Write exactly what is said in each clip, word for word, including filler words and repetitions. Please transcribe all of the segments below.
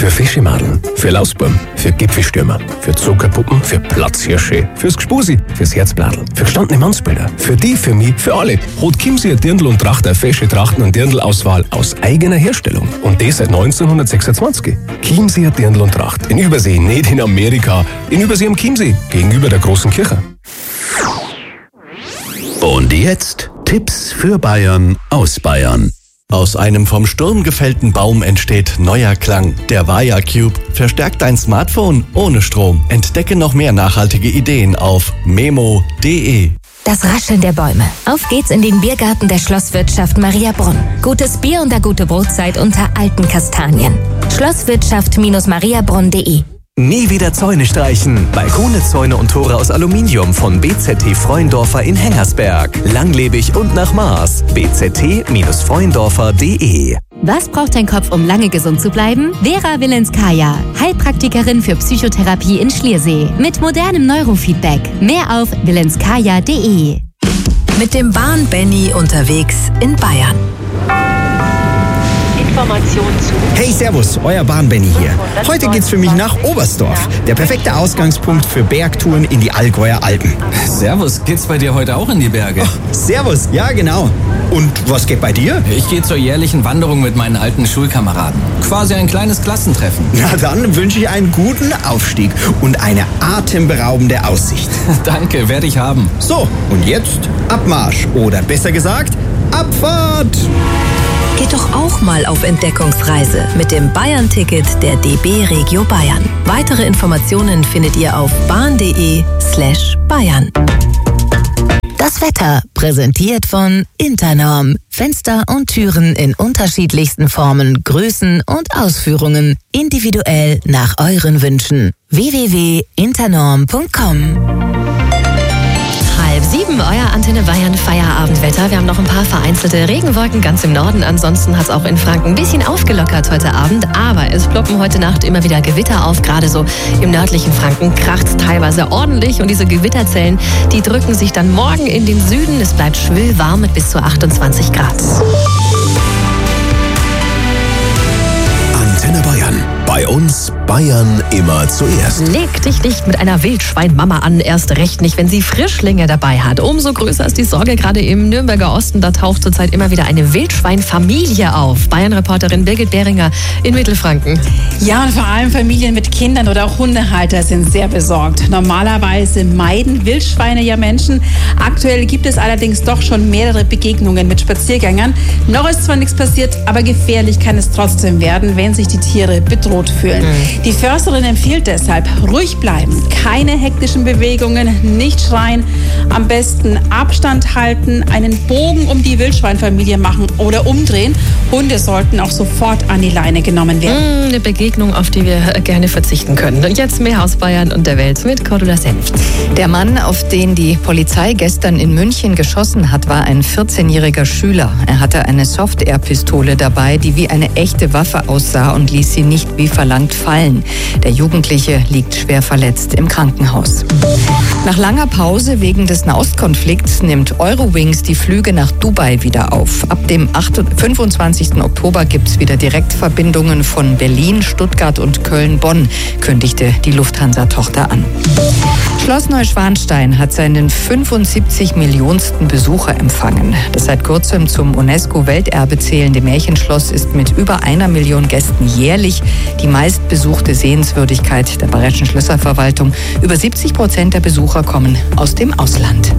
Für Fischemadeln, für Lausbuben, für Gipfelstürmer, für Zuckerpuppen, für Platzhirsche, fürs Gspusi, fürs Herzbladel, für gestandene Mannsbilder, für die, für mich, für alle. Hat Chiemsee ein Dirndl und Tracht eine fesche Trachten- und Dirndl-Auswahl aus eigener Herstellung. Und das seit neunzehnhundertsechsundzwanzig. Chiemsee ein Dirndl und Tracht. In Übersee, nicht in Amerika. In Übersee am Chiemsee, gegenüber der großen Kirche. Und jetzt Tipps für Bayern aus Bayern. Aus einem vom Sturm gefällten Baum entsteht neuer Klang. Der Vaya Cube verstärkt dein Smartphone ohne Strom. Entdecke noch mehr nachhaltige Ideen auf memo punkt de. Das Rascheln der Bäume. Auf geht's in den Biergarten der Schlosswirtschaft Mariabrunn. Gutes Bier und eine gute Brotzeit unter alten Kastanien. Schlosswirtschaft Mariabrunn punkt de. Nie wieder Zäune streichen. Balkone, Zäune und Tore aus Aluminium von B Z T Freuendorfer in Hengersberg. Langlebig und nach Maß. b z t Freuendorfer punkt de. Was braucht dein Kopf, um lange gesund zu bleiben? Vera Wilenskaya, Heilpraktikerin für Psychotherapie in Schliersee. Mit modernem Neurofeedback. Mehr auf wilenskaya punkt de. Mit dem Bahn-Benny unterwegs in Bayern. Information zu. Hey, servus, euer Bahn-Benny hier. Heute geht's für mich nach Oberstdorf. Der perfekte Ausgangspunkt für Bergtouren in die Allgäuer Alpen. Servus, geht's bei dir heute auch in die Berge? Oh, servus, ja genau. Und was geht bei dir? Ich gehe zur jährlichen Wanderung mit meinen alten Schulkameraden. Quasi ein kleines Klassentreffen. Na dann wünsche ich einen guten Aufstieg und eine atemberaubende Aussicht. Danke, werde ich haben. So, und jetzt Abmarsch. Oder besser gesagt, Abfahrt! Geht doch auch mal auf Entdeckungsreise mit dem Bayern-Ticket der D B Regio Bayern. Weitere Informationen findet ihr auf bahn punkt de slash Bayern. Das Wetter präsentiert von Internorm. Fenster und Türen in unterschiedlichsten Formen, Größen und Ausführungen. Individuell nach euren Wünschen. w w w punkt internorm punkt com. Halb sieben, euer Antenne Bayern Feierabendwetter. Wir haben noch ein paar vereinzelte Regenwolken ganz im Norden. Ansonsten hat es auch in Franken ein bisschen aufgelockert heute Abend. Aber es ploppen heute Nacht immer wieder Gewitter auf. Gerade so im nördlichen Franken kracht es teilweise ordentlich. Und diese Gewitterzellen, die drücken sich dann morgen in den Süden. Es bleibt schwül warm mit bis zu achtundzwanzig Grad. Antenne Bayern. Bei uns Bayern immer zuerst. Leg dich nicht mit einer Wildschweinmama an, erst recht nicht, wenn sie Frischlinge dabei hat. Umso größer ist die Sorge gerade im Nürnberger Osten. Da taucht zurzeit immer wieder eine Wildschweinfamilie auf. Bayern-Reporterin Birgit Behringer in Mittelfranken. Ja, und vor allem Familien mit Kindern oder auch Hundehalter sind sehr besorgt. Normalerweise meiden Wildschweine ja Menschen. Aktuell gibt es allerdings doch schon mehrere Begegnungen mit Spaziergängern. Noch ist zwar nichts passiert, aber gefährlich kann es trotzdem werden, wenn sich die Tiere bedroht fühlen. Mhm. Die Försterin empfiehlt deshalb, ruhig bleiben, keine hektischen Bewegungen, nicht schreien, am besten Abstand halten, einen Bogen um die Wildschweinfamilie machen oder umdrehen. Hunde sollten auch sofort an die Leine genommen werden. Mhm, eine Begegnung, auf die wir gerne verzichten können. Und jetzt mehr aus Bayern und der Welt mit Cordula Senft. Der Mann, auf den die Polizei gestern in München geschossen hat, war ein vierzehnjähriger Schüler. Er hatte eine Soft-Air-Pistole dabei, die wie eine echte Waffe aussah und ließ sie nicht wie verlangt fallen. Der Jugendliche liegt schwer verletzt im Krankenhaus. Nach langer Pause wegen des Nahostkonflikts nimmt Eurowings die Flüge nach Dubai wieder auf. Ab dem fünfundzwanzigsten Oktober gibt es wieder Direktverbindungen von Berlin, Stuttgart und Köln-Bonn, kündigte die Lufthansa-Tochter an. Schloss Neuschwanstein hat seinen fünfundsiebzig Millionsten Besucher empfangen. Das seit kurzem zum UNESCO-Welterbe zählende Märchenschloss ist mit über einer Million Gästen jährlich die meistbesuchte Sehenswürdigkeit der Bayerischen Schlösserverwaltung. Über siebzig Prozent der Besucher kommen aus dem Ausland.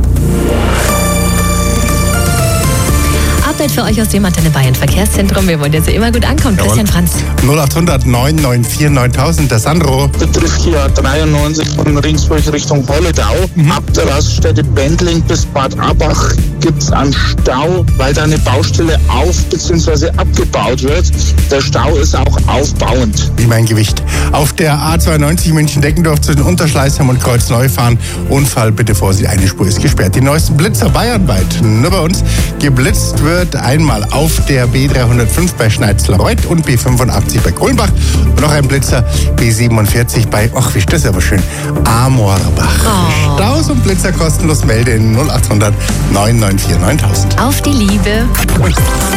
Update für euch aus dem Antenne Bayern Verkehrszentrum. Wir wollen, dass ihr immer gut ankommt. Christian Franz. null acht hundert neun neun vier neuntausend, der Sandro. Betrifft hier dreiundneunzig von Ringsburg Richtung Polledau. Mhm. Ab der Raststätte Bendling bis Bad Abach gibt es einen Stau, weil da eine Baustelle auf- bzw. abgebaut wird. Der Stau ist auch aufbauend. Wie mein Gewicht. Auf der A zweiundneunzig München-Deckendorf zwischen Unterschleißheim und Kreuzneu fahren. Unfall, bitte Vorsicht, eine Spur ist gesperrt. Die neuesten Blitzer bayernweit. Nur bei uns geblitzt wird einmal auf der B dreihundertfünf bei Schneizlerreuth und B fünfundachtzig bei Kulmbach. Und noch ein Blitzer B siebenundvierzig bei, ach, wie ist das aber schön, Amorbach. Oh. Staus und Blitzer kostenlos melden in null acht hundert neun neun vier neuntausend. Auf die Liebe.